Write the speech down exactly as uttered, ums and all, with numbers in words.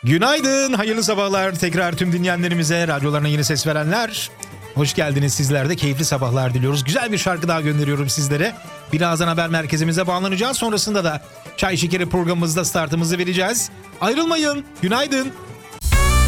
Günaydın, hayırlı sabahlar tekrar tüm dinleyenlerimize, radyolarına yeni ses verenler. Hoş geldiniz sizler de, keyifli sabahlar diliyoruz. Güzel bir şarkı daha gönderiyorum sizlere. Birazdan haber merkezimize bağlanacağız. Sonrasında da Çay Şekeri programımızda startımızı vereceğiz. Ayrılmayın, günaydın.